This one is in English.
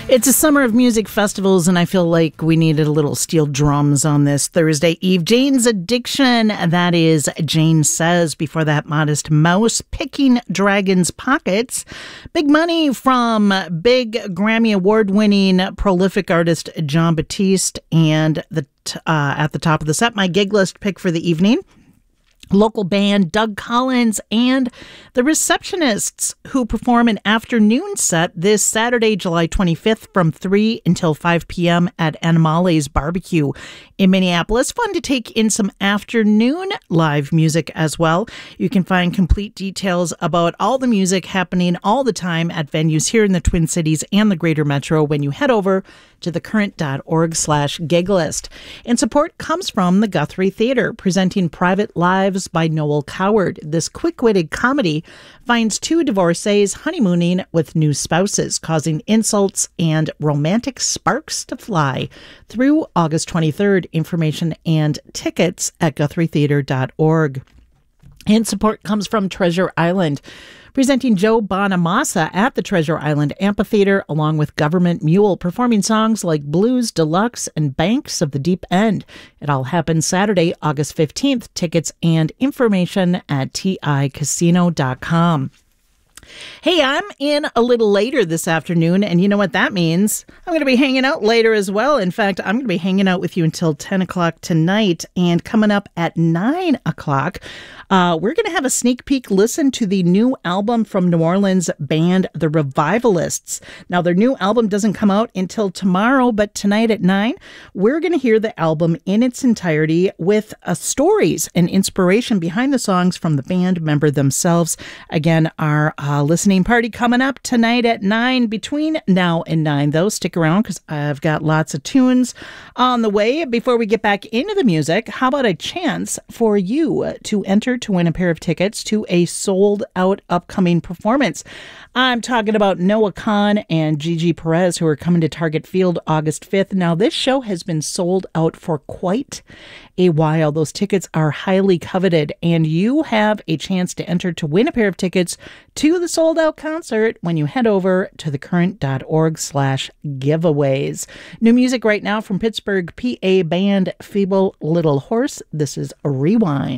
It's a summer of music festivals, and I feel like we needed a little steel drums on this Thursday Eve. Jane's Addiction, that is Jane Says. Before that, Modest Mouse, Picking Dragons' Pockets. Big Money from big Grammy Award-winning prolific artist Jon Batiste. And at the top of the set, my gig list pick for the evening. Local band Doug Collins and the Receptionists, who perform an afternoon set this Saturday, July 25th from 3 until 5 p.m. at Animale's Barbecue in Minneapolis. Fun to take in some afternoon live music as well. You can find complete details about all the music happening all the time at venues here in the Twin Cities and the Greater Metro when you head over to thecurrent.org/giglist. And support comes from the Guthrie Theater, presenting Private Lives by Noel Coward. This quick-witted comedy finds two divorcees honeymooning with new spouses, causing insults and romantic sparks to fly through August 23rd. Information and tickets at GuthrieTheater.org. And support comes from Treasure Island, presenting Joe Bonamassa at the Treasure Island Amphitheater, along with Government Mule, performing songs like Blues Deluxe and Banks of the Deep End. It all happens Saturday, August 15th. Tickets and information at ticasino.com. Hey, I'm in a little later this afternoon, and you know what that means. I'm going to be hanging out later as well. In fact, I'm going to be hanging out with you until 10 o'clock tonight, and coming up at 9 o'clock, we're going to have a sneak peek listen to the new album from New Orleans band The Revivalists. Now, their new album doesn't come out until tomorrow, but tonight at 9, we're going to hear the album in its entirety with stories and inspiration behind the songs from the band member themselves. Again, our listening party coming up tonight at 9. Between now and 9, though, stick around because I've got lots of tunes on the way. Before we get back into the music, how about a chance for you to enter to win a pair of tickets to a sold-out upcoming performance? I'm talking about Noah Kahan and Gigi Perez, who are coming to Target Field August 5th. Now, this show has been sold out for quite a while. Those tickets are highly coveted, and you have a chance to enter to win a pair of tickets to the sold-out concert when you head over to thecurrent.org/giveaways. New music right now from Pittsburgh, PA band Feeble Little Horse. This is a Rewind.